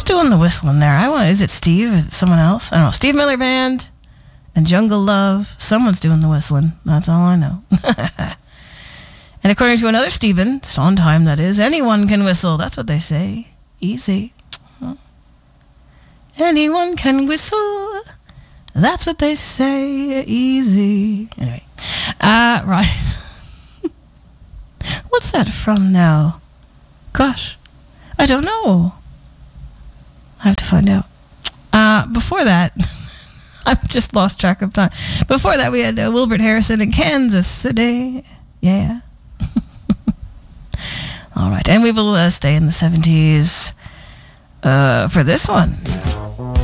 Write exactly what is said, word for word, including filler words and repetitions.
Who's doing the whistling there? I want. Is it Steve? Is it someone else? I don't know. Steve Miller Band and Jungle Love. Someone's doing the whistling. That's all I know. And according to another Stephen, Sondheim that is, anyone can whistle. That's what they say. Easy. Anyone can whistle. That's what they say. Easy. Anyway. Uh, right. What's that from now? Gosh. I don't know. I have to find out. Uh, before that, I've just lost track of time. Before that, we had uh, Wilbert Harrison in Kansas City. Yeah. All right. And we will uh, stay in the seventies uh, for this one.